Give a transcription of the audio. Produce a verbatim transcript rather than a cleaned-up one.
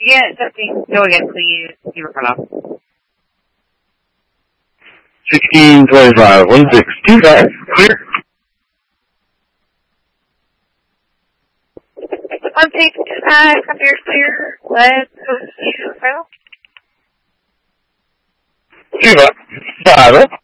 Yeah, testing. Go again, please. You were cut off. sixteen twenty-five, one six two five, clear. One six two five, computer clear. Let's go to file. Two five, five.